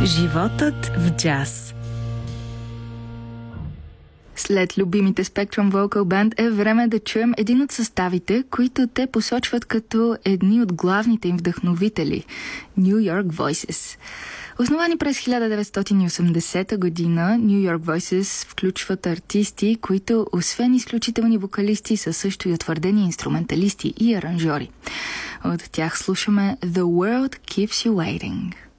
Животът в джаз. След любимите Spectrum Vocal Band е време да чуем един от съставите, които те посочват като едни от главните им вдъхновители – New York Voices. Основани през 1980 година, New York Voices включват артисти, които освен изключителни вокалисти са също и утвърдени инструменталисти и аранжьори. От тях слушаме The World Keeps You Waiting.